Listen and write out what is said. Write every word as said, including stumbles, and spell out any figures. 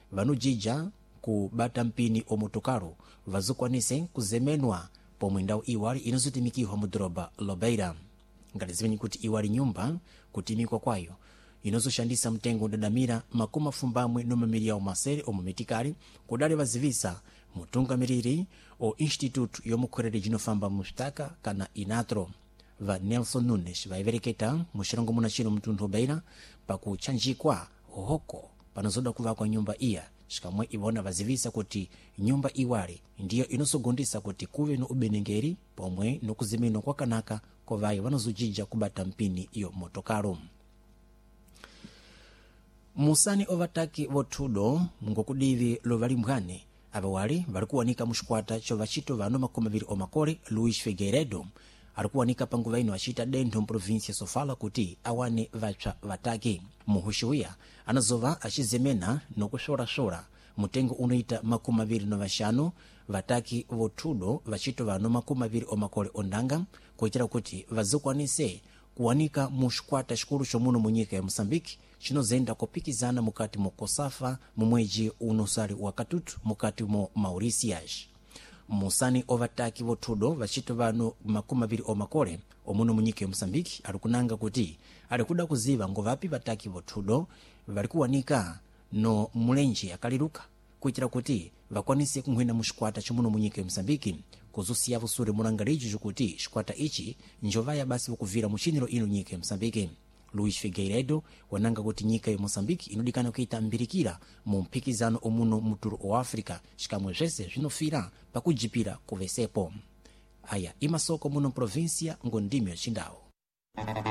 vanujija kubata mpini omotokaro vazokwanise kuzemenwa pomwe ndawo iwali inazotimikihwa mu doroba lobeira. ngati zimene kuti iwali nyumba kutimikwa kwayo inozoshandisa mtengo udadamira makumi afumbamwe no mamiliyoni masere omwe mitikali kudali vazivisa mutungamiriri o instituto yomukhwerere jinofamba mustaka kana inatro va Nelson Nunes vaivereketa muxirongo muna chino mtundu ubeira pakuchanjikwa hoko panozoda kuva kwa nyumba iya xikamwe ivona vazivisa kuti nyumba iwali ndiyo inosogondisa kuti kuve no ubenengeri pomwe nokuziminwa kwa kanaka kovayo vanozojija kubata mpini iyo motokaro. Musani ovataki vothudo ngokudivi lovali mphane avawali valikuwanika muxikwata covachito vano makumi aviri omakole Luis Figueiredo alikuwanika panguva ino acita dentho mprovinsia Sofala kuti awane vapsa vataki. Muhuxiwiya anazova acizemena nokuxoraxora mutengo unoita makumi aviri no vaxanu vataki vothudo vachito vano makumi aviri omakole ondanga kuitira kuti vazokwanise kuwanika muxikwata xikulu xomuno munyika ya Moçambique xinozenda kupikizana mukati mu Kosafa mumweji unosali wa katutu mukati mo Mauritius. Musani ovataki vothudo vachito vano makumi aviri omakole omuno munyika ya Moçambique alikunanga kuti alikuda kuziva ngovapi vataki vothudo valikuwanika no mulenje akaliruka kuitira kuti vakwanise kunghwena muxikwata xomuno munyika ya Moçambique kuzosiya vusule mulangalijo kuti xikwata ichi njovaya basi vukuvira muchiniro ino nyika ya Moçambique. Luis Figueiredo wananga kuti nyika ya Moçambique inodikana kuita mbirikira mu mpikizano omuno muturo wa Africa xikamwe zvese zvinofira pakujipira kuvesepo. Aya imasoko muno provinsia ngondimi ya Chindawo.